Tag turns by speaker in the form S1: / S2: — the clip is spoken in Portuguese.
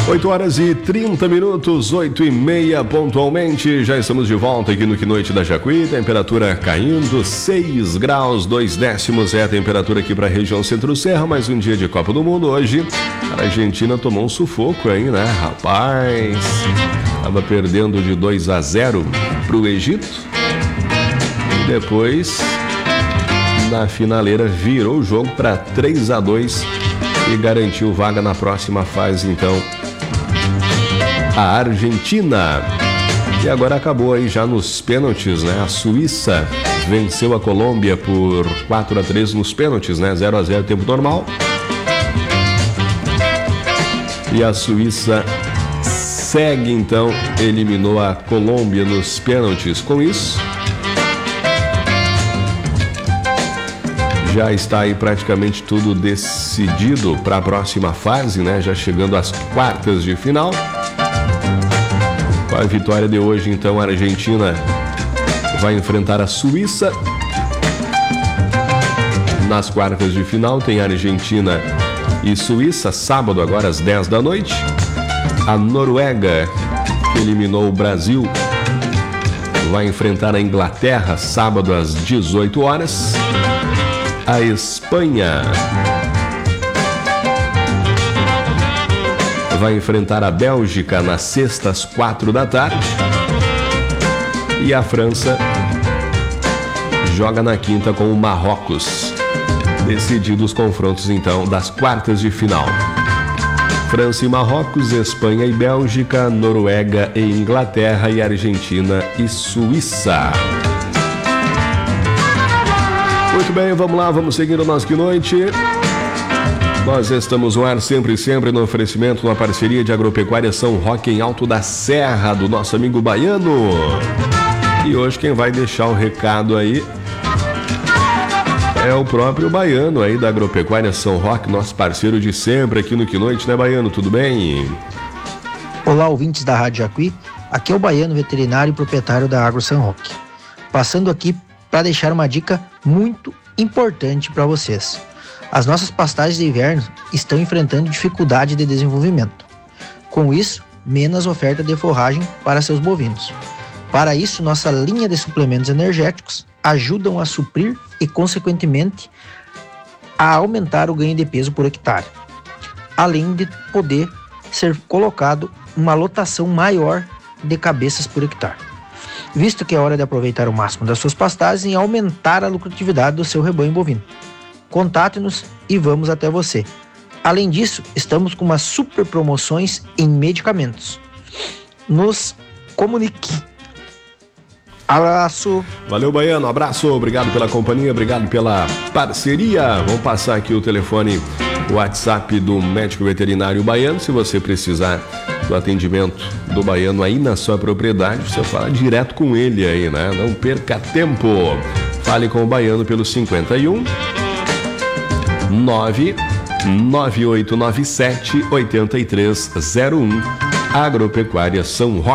S1: 8h30, 8h30 pontualmente. Já estamos de volta aqui no Que Noite da Jacuí. Temperatura caindo, 6 graus, 2 décimos é a temperatura aqui para a região Centro-Serra. Mais um dia de Copa do Mundo hoje. A Argentina tomou um sufoco aí, né? Rapaz, estava perdendo de 2-0 para o Egito. E depois, na finaleira, virou o jogo para 3-2 e garantiu vaga na próxima fase, então, a Argentina. E agora acabou aí já nos pênaltis, né? A Suíça venceu a Colômbia por 4-3 nos pênaltis, né? 0-0 tempo normal. E a Suíça segue, então, eliminou a Colômbia nos pênaltis. Com isso, já está aí praticamente tudo decidido para a próxima fase, né? Já chegando às quartas de final. Com a vitória de hoje, então, a Argentina vai enfrentar a Suíça. Nas quartas de final tem Argentina e Suíça, sábado agora às 10 da noite. A Noruega, que eliminou o Brasil, vai enfrentar a Inglaterra, sábado às 18 horas. A Espanha vai enfrentar a Bélgica na sexta às 4 da tarde. E a França joga na quinta com o Marrocos. Decididos os confrontos, então, das quartas de final. França e Marrocos, Espanha e Bélgica, Noruega e Inglaterra e Argentina e Suíça. Muito bem, vamos lá, vamos seguir o nosso Que Noite. Nós estamos no ar sempre no oferecimento, na parceria de Agropecuária São Roque em Alto da Serra, do nosso amigo Baiano. E hoje quem vai deixar o recado aí é o próprio Baiano aí da Agropecuária São Roque, nosso parceiro de sempre aqui no Que Noite, né, Baiano? Tudo bem?
S2: Olá, ouvintes da Rádio Jacuí. Aqui é o Baiano, veterinário e proprietário da Agro São Roque. Passando aqui para deixar uma dica muito importante para vocês. As nossas pastagens de inverno estão enfrentando dificuldade de desenvolvimento. Com isso, menos oferta de forragem para seus bovinos. Para isso, nossa linha de suplementos energéticos ajudam a suprir e, consequentemente, a aumentar o ganho de peso por hectare, além de poder ser colocado uma lotação maior de cabeças por hectare. Visto que é hora de aproveitar o máximo das suas pastagens e aumentar a lucratividade do seu rebanho bovino. Contate-nos e vamos até você. Além disso, estamos com umas super promoções em medicamentos. Nos comunique. Abraço.
S1: Valeu, Baiano. Abraço. Obrigado pela companhia, obrigado pela parceria. Vamos passar aqui o telefone, o WhatsApp do médico veterinário Baiano. Se você precisar do atendimento do Baiano aí na sua propriedade, você fala direto com ele aí, né? Não perca tempo. Fale com o Baiano pelo 51 99897 8301. Agropecuária São Roque.